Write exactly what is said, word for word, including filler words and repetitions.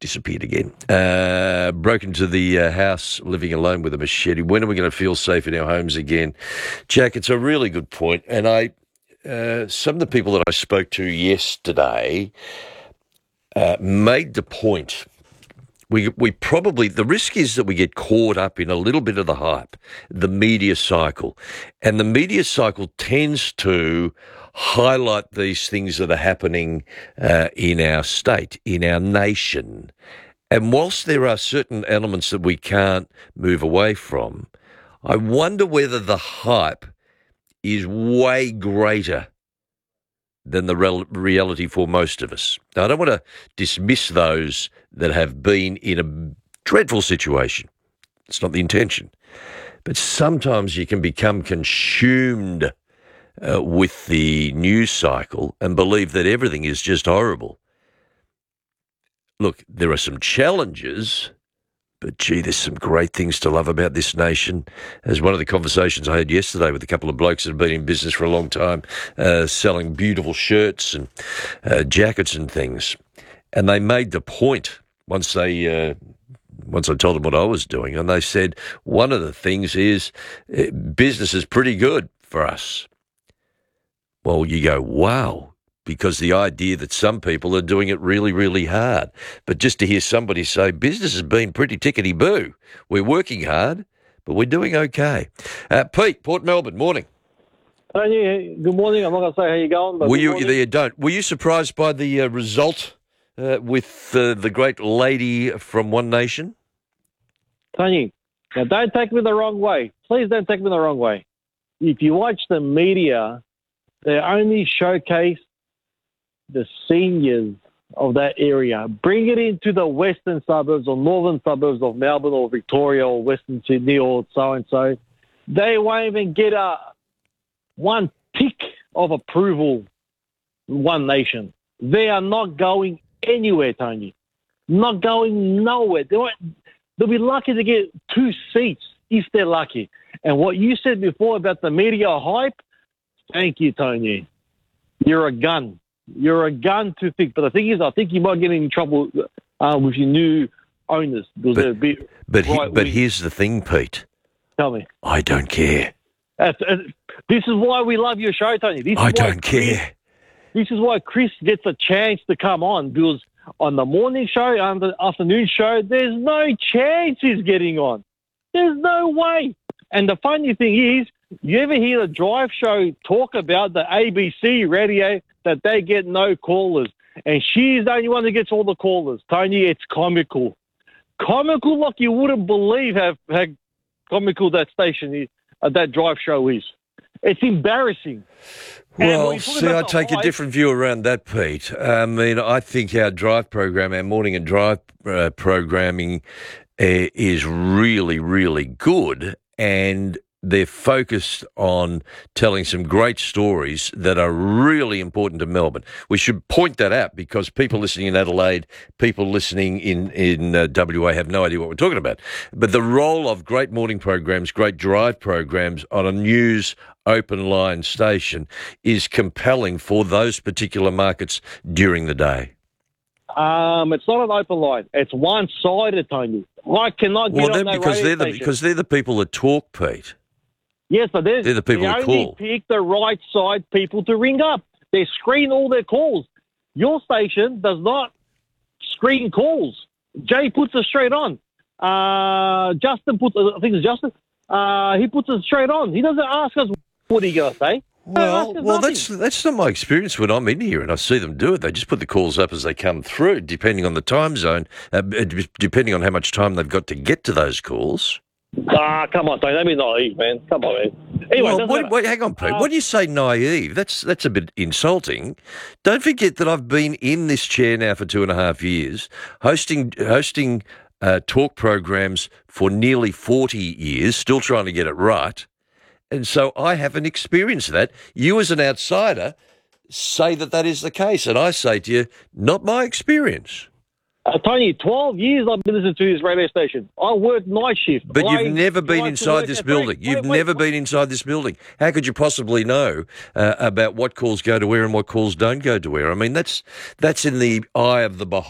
disappeared again. Uh, broke into the uh, house, living alone with a machete. When are we going to feel safe in our homes again? Jack, it's a really good point. And I, uh, some of the people that I spoke to yesterday uh, made the point. We we probably, the risk is that we get caught up in a little bit of the hype, the media cycle. And the media cycle tends to highlight these things that are happening uh, in our state, in our nation. And whilst there are certain elements that we can't move away from, I wonder whether the hype is way greater than the rel- reality for most of us. Now, I don't want to dismiss those that have been in a dreadful situation. It's not the intention. But sometimes you can become consumed uh, with the news cycle and believe that everything is just horrible. Look, there are some challenges, but gee, there's some great things to love about this nation. As one of the conversations I had yesterday with a couple of blokes that have been in business for a long time, uh, selling beautiful shirts and uh, jackets and things. And they made the point once they, uh, once I told them what I was doing, and they said, one of the things is uh, business is pretty good for us. Well, you go, wow, because the idea that some people are doing it really, really hard. But just to hear somebody say, business has been pretty tickety-boo. We're working hard, but we're doing okay. Uh, Pete, Port Melbourne, morning. Tony, good morning. I'm not going to say how you're going, but Were good you, morning. there you don't. Were you surprised by the uh, result uh, with uh, the great lady from One Nation? Tony, now don't take me the wrong way. Please don't take me the wrong way. If you watch the media, they only showcase the seniors of that area. Bring it into the western suburbs or northern suburbs of Melbourne or Victoria or Western Sydney or so-and-so. They won't even get a one tick of approval, One Nation. They are not going anywhere, Tony. Not going nowhere. They won't, they'll be lucky to get two seats if they're lucky. And what you said before about the media hype, thank you, Tony. You're a gun. You're a gun to think. But the thing is, I think you might get in trouble uh, with your new owners. Because But, they're a bit but, he, right but wing. here's the thing, Pete. Tell me. I don't care. That's, uh, this is why we love your show, Tony. This is I why don't Chris, care. This is why Chris gets a chance to come on, because on the morning show, on the afternoon show, there's no chance he's getting on. There's no way. And the funny thing is, you ever hear the Drive Show talk about the A B C radio, that they get no callers? And she's the only one that gets all the callers. Tony, it's comical. Comical like you wouldn't believe how, how comical that station is, uh, that Drive Show is. It's embarrassing. Well, see, I take hype, a different view around that, Pete. I mean, I think our drive program, our morning and drive uh, programming uh, is really, really good, and they're focused on telling some great stories that are really important to Melbourne. We should point that out because people listening in Adelaide, people listening in, in uh, W A have no idea what we're talking about. But the role of great morning programs, great drive programs on a news open line station is compelling for those particular markets during the day. Um, it's not an open line. It's one-sided, Tony. I cannot get well, on that because radio they're the, station. because they're the people that talk, Pete. Yes, but they're, they're the people they that only call. pick the right side people to ring up. They screen all their calls. Your station does not screen calls. Jay puts it straight on. Uh, Justin puts, I think it's Justin. Uh, he puts it straight on. He doesn't ask us what are you going to say. Well, well, that's that's not my experience when I'm in here and I see them do it. They just put the calls up as they come through, depending on the time zone, uh, depending on how much time they've got to get to those calls. Ah, come on, don't be naive, man. Come on, man. Anyway, well, wait, wait, hang on, Pete. Uh, when you say naive, that's that's a bit insulting. Don't forget that I've been in this chair now for two and a half years, hosting hosting uh, talk programs for nearly forty years, still trying to get it right. And so I haven't experienced that. You as an outsider say that that is the case. And I say to you, not my experience. Uh, Tony, twelve years I've been listening to this radio station. I work night shift. But I you've never been like inside this building. Wait, You've wait, never wait. been inside this building. How could you possibly know uh, about what calls go to where and what calls don't go to where? I mean, that's that's in the eye of the beholder.